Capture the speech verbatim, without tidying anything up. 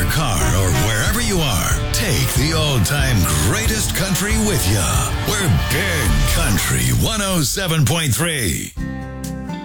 your car or wherever you are, take the all-time greatest country with you. We're Big Country one oh seven point three.